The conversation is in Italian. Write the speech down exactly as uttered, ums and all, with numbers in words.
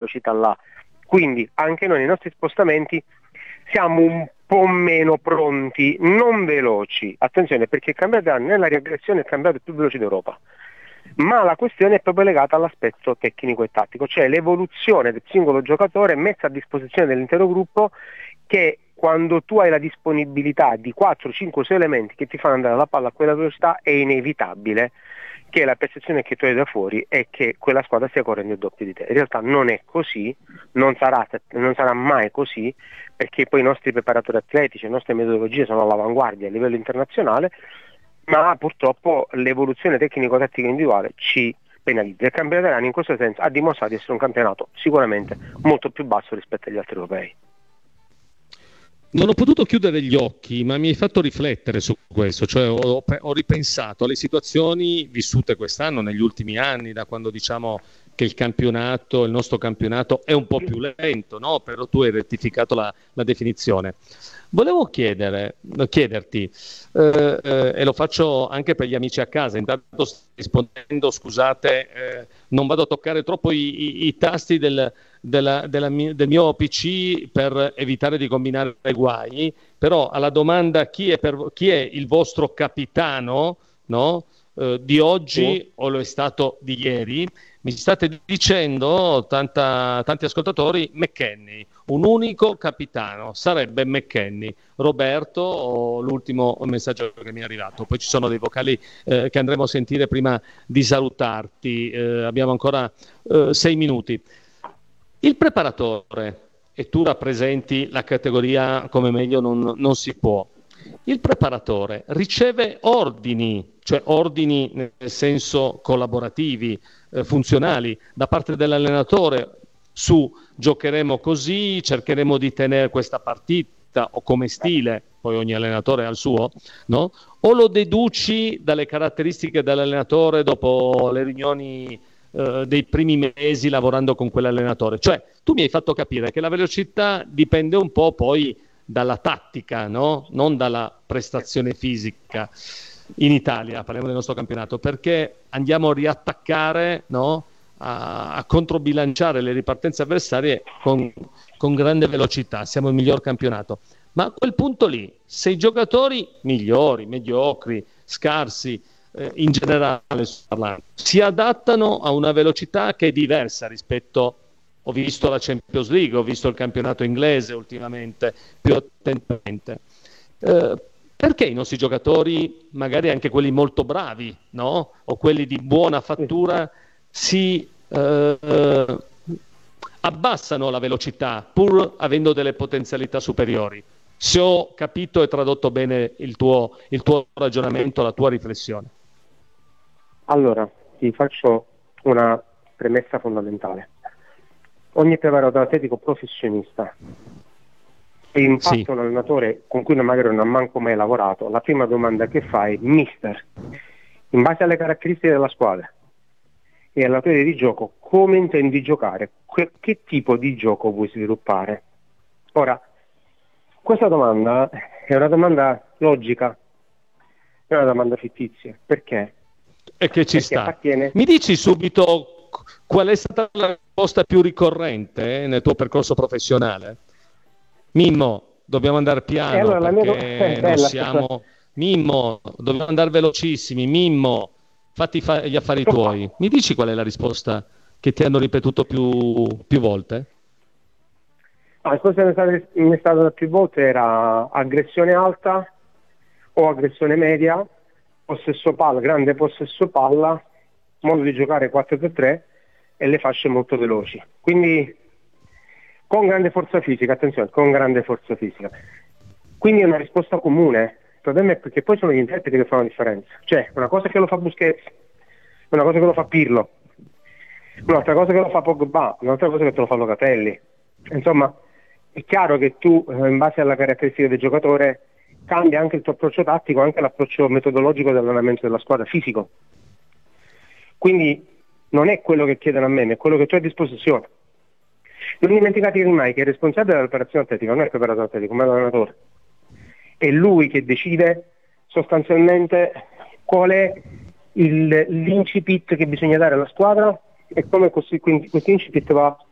velocità là. Quindi anche noi nei nostri spostamenti siamo un po' meno pronti, non veloci, attenzione, perché il campionato italiano nella riaggressione è il campionato più veloce d'Europa, ma la questione è proprio legata all'aspetto tecnico e tattico, cioè l'evoluzione del singolo giocatore messa a disposizione dell'intero gruppo, che quando tu hai la disponibilità di quattro, cinque, sei elementi che ti fanno andare la palla a quella velocità, è inevitabile che la percezione che tu hai da fuori è che quella squadra stia correndo il doppio di te. In realtà non è così, non sarà, non sarà mai così, perché poi i nostri preparatori atletici, le nostre metodologie sono all'avanguardia a livello internazionale, ma purtroppo l'evoluzione tecnico-tattica individuale ci penalizza. Il campionato italiano in questo senso ha dimostrato di essere un campionato sicuramente molto più basso rispetto agli altri europei. Non ho potuto chiudere gli occhi, ma mi hai fatto riflettere su questo, cioè ho, ho ripensato alle situazioni vissute quest'anno, negli ultimi anni, da quando diciamo che il campionato, il nostro campionato è un po' più lento, no? Però tu hai rettificato la, la definizione. Volevo chiedere, chiederti, eh, eh, e lo faccio anche per gli amici a casa, intanto sto rispondendo, scusate, eh, non vado a toccare troppo i, i, i tasti del, della, della mia, del mio P C per evitare di combinare guai, però alla domanda chi è, per, chi è il vostro capitano, no? eh, di oggi sì. o lo è stato di ieri, mi state dicendo, tanta, tanti ascoltatori, McKennie, un unico capitano, sarebbe McKennie. Roberto, o l'ultimo messaggio che mi è arrivato, poi ci sono dei vocali eh, che andremo a sentire prima di salutarti, eh, abbiamo ancora eh, sei minuti. Il preparatore, e tu rappresenti la categoria come meglio non, non si può, il preparatore riceve ordini, cioè ordini nel senso collaborativi, eh, funzionali, da parte dell'allenatore su giocheremo così, cercheremo di tenere questa partita o come stile, poi ogni allenatore ha il suo, no? O lo deduci dalle caratteristiche dell'allenatore dopo le riunioni eh, dei primi mesi lavorando con quell'allenatore? Cioè, tu mi hai fatto capire che la velocità dipende un po' poi dalla tattica, no? Non dalla prestazione fisica. In Italia, parliamo del nostro campionato, perché andiamo a riattaccare, no? a, a controbilanciare le ripartenze avversarie con, con grande velocità, siamo il miglior campionato. Ma a quel punto lì, se i giocatori migliori, mediocri, scarsi, eh, in generale parlando, si adattano a una velocità che è diversa rispetto, ho visto la Champions League, ho visto il campionato inglese ultimamente, più attentamente, eh, perché i nostri giocatori, magari anche quelli molto bravi, no? O quelli di buona fattura, si eh, eh, abbassano la velocità pur avendo delle potenzialità superiori? Se ho capito e tradotto bene il tuo, il tuo ragionamento, la tua riflessione. Allora, ti faccio una premessa fondamentale. Ogni preparatore atletico professionista e in Sì. fatto un allenatore con cui magari non ha manco mai lavorato, la prima domanda che fai, mister, in base alle caratteristiche della squadra e alla teoria di gioco, come intendi giocare? Que- che tipo di gioco vuoi sviluppare? Ora, questa domanda è una domanda logica, è una domanda fittizia. Perché? E che ci Perché sta. appartiene... Mi dici subito qual è stata la risposta più ricorrente eh, nel tuo percorso professionale? Mimmo, dobbiamo andare piano, e allora, la perché mia... eh, non bella, siamo... Mimmo, dobbiamo andare velocissimi. Mimmo, fatti fa- gli affari tuoi. Mi dici qual è la risposta che ti hanno ripetuto più, più volte? La risposta che mi è stata più volte era aggressione alta o aggressione media, possesso palla, grande possesso palla, modo di giocare quattro tre tre e le fasce molto veloci. Quindi con grande forza fisica, attenzione, con grande forza fisica. Quindi è una risposta comune. Il problema è perché poi sono gli interpreti che fanno la differenza. Cioè, una cosa che lo fa Busquets, una cosa che lo fa Pirlo, un'altra cosa che lo fa Pogba, un'altra cosa che te lo fa Locatelli. Insomma, è chiaro che tu, in base alla caratteristica del giocatore, cambia anche il tuo approccio tattico, anche l'approccio metodologico dell'allenamento della squadra, fisico. Quindi non è quello che chiedono a me, ma è quello che tu hai a disposizione. Non dimenticatevi mai che il responsabile dell'operazione atletica non è il preparatore atletico, ma l'allenatore. È lui che decide sostanzialmente qual è il, l'incipit che bisogna dare alla squadra e come questo incipit va